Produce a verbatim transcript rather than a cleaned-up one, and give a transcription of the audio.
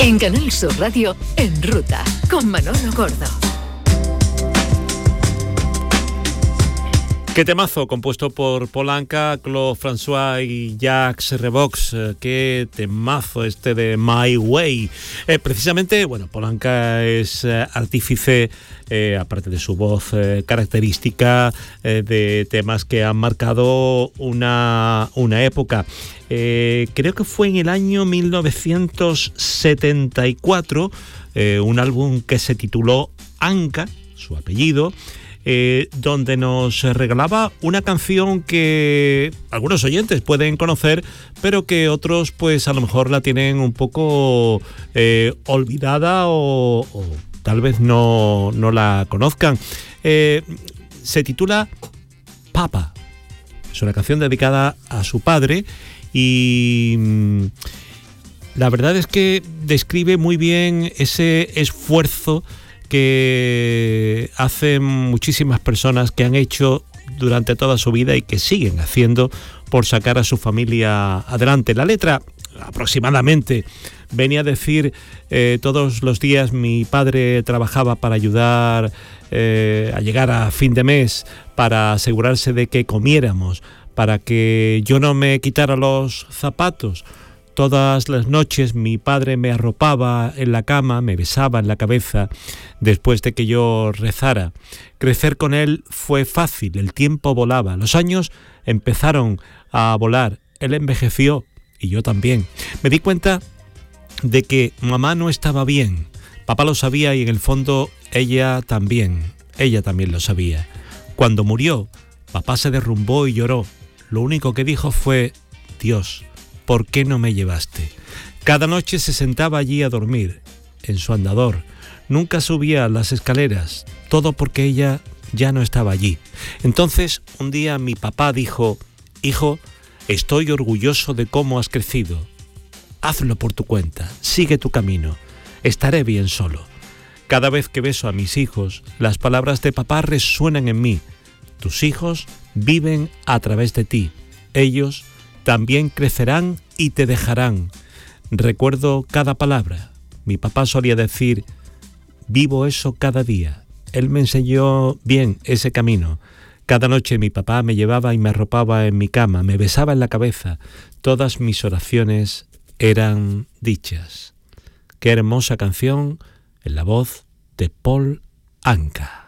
En Canal Sur Radio, En Ruta, con Manolo Gordo. Qué temazo, compuesto por Paul Anka, Claude François y Jacques Revox. Eh, qué temazo este de My Way. Eh, precisamente, bueno, Paul Anka es eh, artífice, eh, aparte de su voz eh, característica, eh, de temas que han marcado una, una época. Eh, creo que fue en el año mil novecientos setenta y cuatro, eh, un álbum que se tituló Anka, su apellido, Eh, donde nos regalaba una canción que algunos oyentes pueden conocer, pero que otros pues a lo mejor la tienen un poco eh, olvidada o, o tal vez no, no la conozcan. Eh, se titula Papa. Es una canción dedicada a su padre y mm, la verdad es que describe muy bien ese esfuerzo que hacen muchísimas personas, que han hecho durante toda su vida y que siguen haciendo por sacar a su familia adelante. La letra aproximadamente venía a decir eh, todos los días mi padre trabajaba para ayudar eh, a llegar a fin de mes, para asegurarse de que comiéramos, para que yo no me quitara los zapatos. Todas las noches mi padre me arropaba en la cama, me besaba en la cabeza después de que yo rezara. Crecer con él fue fácil, el tiempo volaba, los años empezaron a volar, él envejeció y yo también. Me di cuenta de que mamá no estaba bien, papá lo sabía y en el fondo ella también, ella también lo sabía. Cuando murió, papá se derrumbó y lloró. Lo único que dijo fue: Dios, ¿por qué no me llevaste? Cada noche se sentaba allí a dormir, en su andador. Nunca subía las escaleras, todo porque ella ya no estaba allí. Entonces, un día mi papá dijo: hijo, estoy orgulloso de cómo has crecido. Hazlo por tu cuenta, sigue tu camino. Estaré bien solo. Cada vez que beso a mis hijos, las palabras de papá resuenan en mí. Tus hijos viven a través de ti. Ellos también crecerán y te dejarán. Recuerdo cada palabra. Mi papá solía decir: vivo eso cada día. Él me enseñó bien ese camino. Cada noche mi papá me llevaba y me arropaba en mi cama, me besaba en la cabeza. Todas mis oraciones eran dichas. Qué hermosa canción en la voz de Paul Anka.